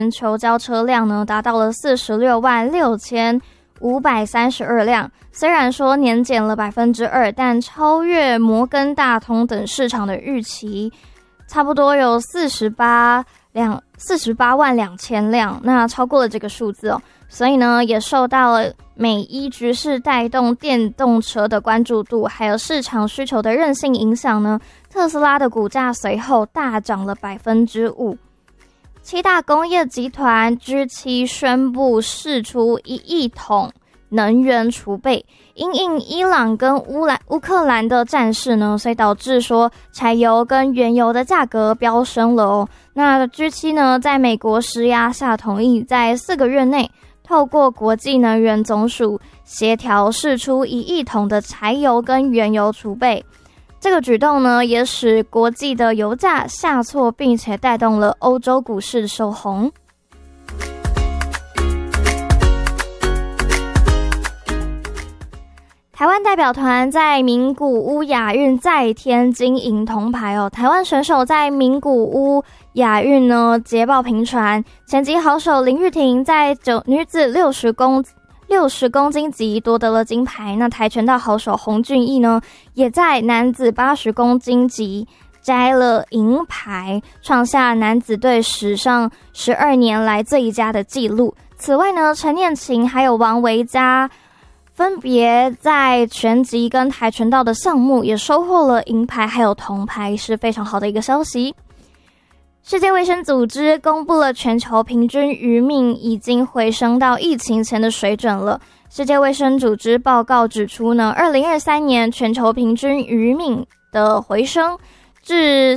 全球交车辆呢达到了466532辆，虽然说年减了 2%， 但超越摩根大通等市场的预期，差不多有48万2千辆，那超过了这个数字哦。所以呢，也受到了美伊局势带动电动车的关注度，还有市场需求的韧性影响呢，特斯拉的股价随后大涨了 5%。七大工业集团 G7 宣布释出1亿桶能源储备，因应伊朗跟乌克兰的战事呢，所以导致说柴油跟原油的价格飙升了哦。那 G7 呢，在美国施压下，同意在4个月内透过国际能源总署协调释出1亿桶的柴油跟原油储备。这个举动呢，也使国际的油价下挫，并且带动了欧洲股市收红。台湾代表团在名古屋亚运再添金银铜牌哦！台湾选手在名古屋亚运呢捷报频传，前级好手林玉婷在女子60公斤级夺得了金牌，那跆拳道好手洪俊毅呢，也在男子80公斤级摘了银牌，创下男子队史上12年来最佳的纪录。此外呢，陈念琴还有王维嘉分别在拳击跟跆拳道的项目也收获了银牌还有铜牌，是非常好的一个消息。世界卫生组织公布了全球平均余命已经回升到疫情前的水准了。世界卫生组织报告指出呢，2023年全球平均余命的回升至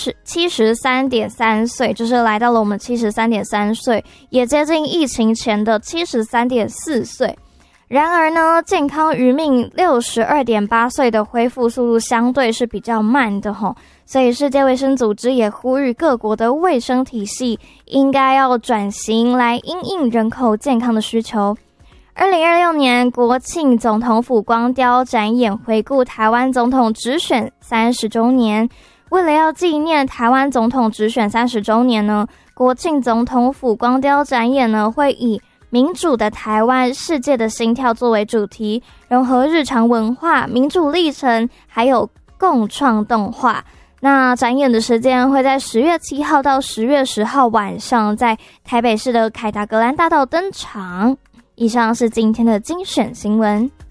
73.3岁，就是来到了我们73.3岁，也接近疫情前的73.4岁。然而呢，健康余命62.8岁的恢复速度相对是比较慢的吼，所以世界卫生组织也呼吁各国的卫生体系应该要转型来因应人口健康的需求。2026年国庆总统府光雕展演回顾台湾总统直选30周年，为了要纪念台湾总统直选30周年呢，国庆总统府光雕展演呢会以民主的台湾，世界的心跳作为主题，融合日常文化、民主历程，还有共创动画。那展演的时间会在10月7号到10月10号晚上，在台北市的凯达格兰大道登场。以上是今天的精选新闻。